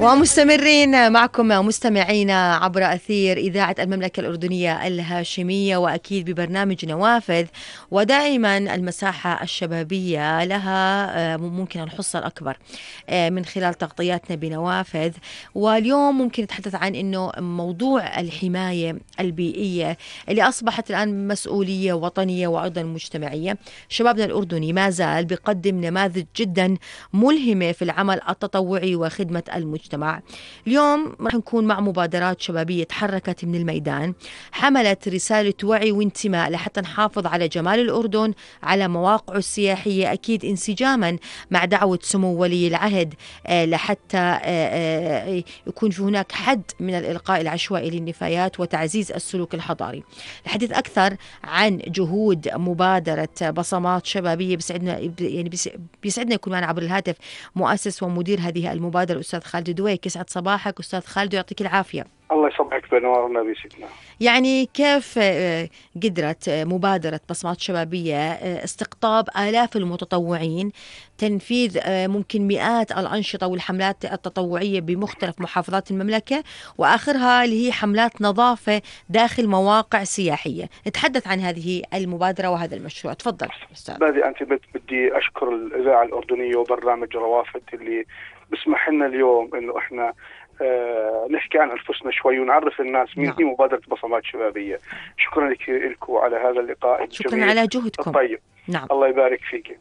ومستمرين معكم مستمعينا عبر أثير إذاعة المملكة الأردنية الهاشمية، وأكيد ببرنامج نوافذ. ودائما المساحة الشبابية لها ممكن نحصل أكبر من خلال تغطياتنا بنوافذ. واليوم ممكن نتحدث عن أنه موضوع الحماية البيئية اللي أصبحت الآن مسؤولية وطنية وأيضا مجتمعية. شبابنا الأردني ما زال بيقدم نماذج جدا ملهمة في العمل التطوعي وخدمة المجتمع. اليوم رح نكون مع مبادرات شبابية تحركت من الميدان، حملت رسالة وعي وانتماء لحتى نحافظ على جمال الأردن، على مواقعه السياحية، أكيد انسجاما مع دعوة سمو ولي العهد لحتى يكون في هناك حد من الإلقاء العشوائي للنفايات وتعزيز السلوك الحضاري. الحديث أكثر عن جهود مبادرة بصمات شبابية بيسعدنا يكون معنا عبر الهاتف مؤسس ومدير هذه المبادرة الأستاذ خالد دويك. يسعد صباحك أستاذ خالد ويعطيك العافية. الله يصبحك بنور النبي سيدنا. يعني كيف قدرت مبادرة بصمات شبابية استقطاب آلاف المتطوعين، تنفيذ ممكن مئات الأنشطة والحملات التطوعية بمختلف محافظات المملكة، وآخرها اللي هي حملات نظافة داخل مواقع سياحية. نتحدث عن هذه المبادرة وهذا المشروع. تفضل أستاذ. أنت بدي أشكر الإذاعة الأردنية وبرنامج روافد اللي بسمح لنا اليوم إنه إحنا نحكي عن أنفسنا شوي ونعرف الناس مين هي مبادرة بصمات شبابية. شكرا لكم على هذا اللقاء الجميل. شكرا على جهدكم. طيب. نعم. الله يبارك فيك.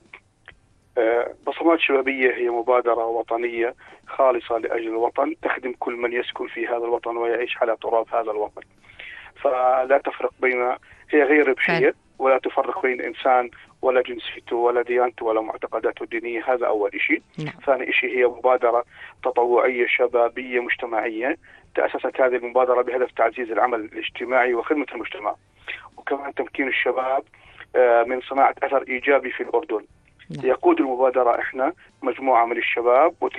بصمات شبابية هي مبادرة وطنية خالصة لأجل الوطن، تخدم كل من يسكن في هذا الوطن ويعيش على تراب هذا الوطن. فلا تفرق هي غير ربحية ولا تفرق بين إنسان ولا جنسيته ولا ديانته ولا معتقداته الدينية. هذا أول شيء. ثاني شيء هي مبادرة تطوعية شبابية مجتمعية. تأسست هذه المبادرة بهدف تعزيز العمل الاجتماعي وخدمة المجتمع، وكمان تمكين الشباب من صناعة أثر إيجابي في الأردن. يقود المبادرة إحنا مجموعة من الشباب